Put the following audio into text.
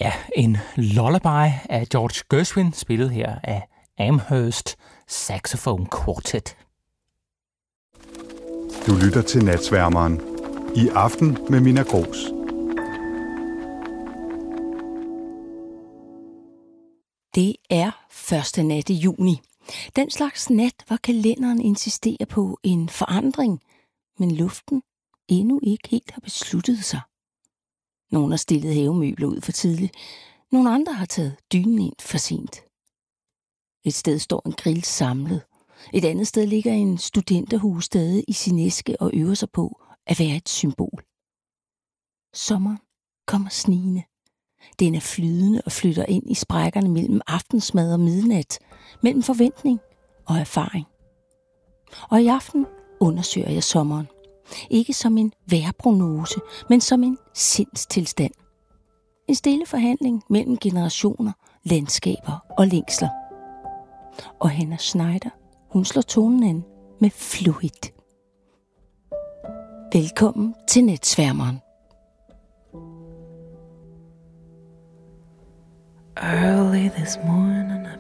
Ja, en lullaby af George Gershwin, spillet her af Amherst Saxophone Quartet. Du lytter til Natsværmeren. I aften med Minna Grooss. Det er første nat i juni. Den slags nat, hvor kalenderen insisterer på en forandring, men luften endnu ikke helt har besluttet sig. Nogle har stillet havemøbler ud for tidligt. Nogle andre har taget dynen ind for sent. Et sted står en grill samlet. Et andet sted ligger en studenterhue stadig i sin æske og øver sig på at være et symbol. Sommeren kommer snigende. Den er flydende og flytter ind i sprækkerne mellem aftensmad og midnat, mellem forventning og erfaring. Og i aften undersøger jeg sommeren. Ikke som en vejrprognose, men som en sindstilstand. En stille forhandling mellem generationer, landskaber og længsler. Og Hannah Schneider, hun slår tonen an med Fluid. Velkommen til Natsværmeren. Early this morning I